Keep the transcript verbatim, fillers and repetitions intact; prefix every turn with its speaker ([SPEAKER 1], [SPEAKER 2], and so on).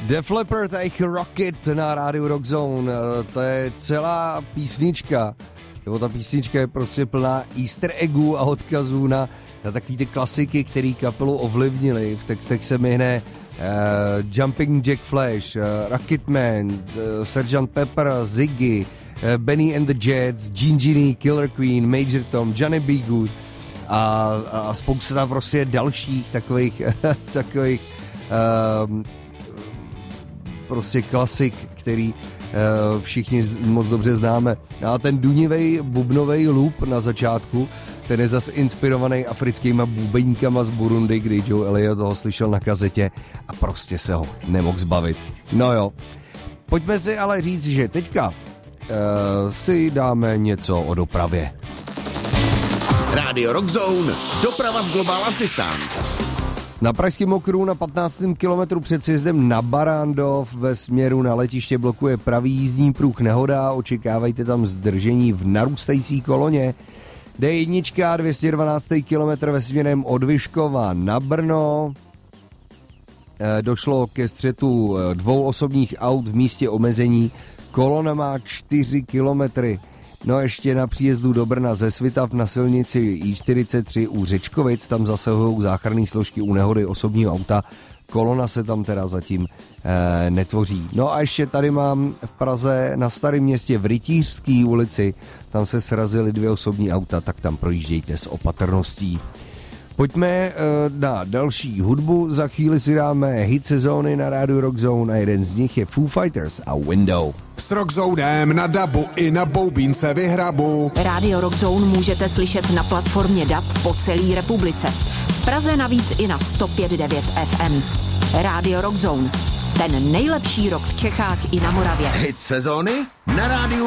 [SPEAKER 1] Def Leppard a jejich Rocket na rádiu Rock Zone. To je celá písnička. Nebo ta písnička je prostě plná easter eggů a odkazů na, na takový ty klasiky, které kapelu ovlivnili. V textech se mihne uh, Jumping Jack Flash, uh, Rocketman, uh, Sergeant Pepper, Ziggy, uh, Benny and the Jets, Gene Genie, Killer Queen, Major Tom, Johnny B. Good a, a spousta prostě dalších takových takových uh, prostě klasik, který uh, všichni moc dobře známe. A ten dunivej bubnovej loop na začátku, ten je zase inspirovaný africkýma bubeníkama z Burundi, kdy Joe Elliott toho slyšel na kazetě a prostě se ho nemohl zbavit. No jo, pojďme si ale říct, že teďka uh, si dáme něco o dopravě.
[SPEAKER 2] Rádio Rock Zone, doprava z Global Assistance.
[SPEAKER 1] Na pražském okruhu na patnáctém kilometru před sjezdem na Barrandov ve směru na letiště blokuje pravý jízdní pruh nehoda, očekávajte tam zdržení v narůstající koloně. D jedna dvě stě dvanáctý kilometr ve směrem od Vyškova na Brno. Došlo ke střetu dvou osobních aut v místě omezení, kolona má čtyři kilometry. No ještě na příjezdu do Brna ze Svitav na silnici I čtyřicet tři u Řečkovic, tam zasahují záchranné složky u nehody osobního auta, kolona se tam teda zatím e, netvoří. No a ještě tady mám v Praze na Starém Městě v Rytířské ulici, tam se srazily dvě osobní auta, tak tam projíždějte s opatrností. Pojďme e, na další hudbu, za chvíli si dáme hit sezóny na rádiu Rock Zone a jeden z nich je Foo Fighters a Window.
[SPEAKER 3] S Rock Zonem na dabu i na boubínce vyhrabu.
[SPEAKER 4] Rádio Rock Zone můžete slyšet na platformě D A B po celé republice. V Praze navíc i na sto pět devět F M. Rádio Rock Zone. Ten nejlepší rock v Čechách i na Moravě.
[SPEAKER 2] Hit sezóny na rádiu